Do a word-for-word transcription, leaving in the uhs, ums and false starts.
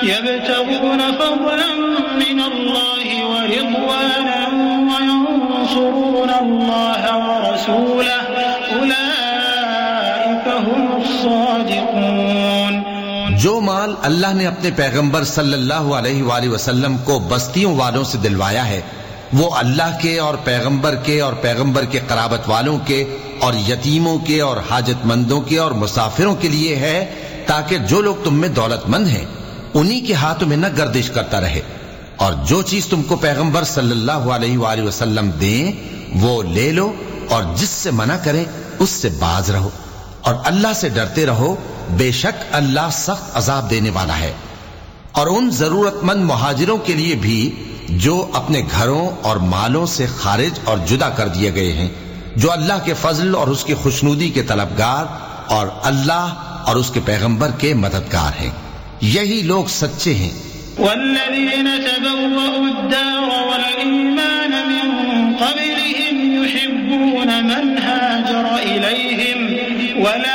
يبتغون فضلا من الله ورضوانا وينصرون الله ورسوله أولئك هم الصادقون. جو مال اللہ نے اپنے پیغمبر صلی اللہ علیہ وآلہ وسلم کو بستیوں والوں سے دلوایا ہے وہ اللہ کے اور پیغمبر کے اور پیغمبر کے قرابت والوں کے اور یتیموں کے اور حاجت مندوں کے اور مسافروں کے لیے ہے تاکہ جو لوگ تم میں دولت مند ہیں انہی کے ہاتھوں میں نہ گردش کرتا رہے، اور جو چیز تم کو پیغمبر صلی اللہ علیہ وآلہ وسلم دیں وہ لے لو، اور جس سے منع کریں اس سے باز رہو، اور اللہ سے ڈرتے رہو، بے شک اللہ سخت عذاب دینے والا ہے. اور ان ضرورت مند مہاجروں کے لیے بھی جو اپنے گھروں اور مالوں سے خارج اور جدا کر دیے گئے ہیں، جو اللہ کے فضل اور اس کی خوشنودی کے طلبگار اور اللہ اور اس کے پیغمبر کے مددگار ہیں، یہی لوگ سچے ہیں. والذين تبوأوا الدار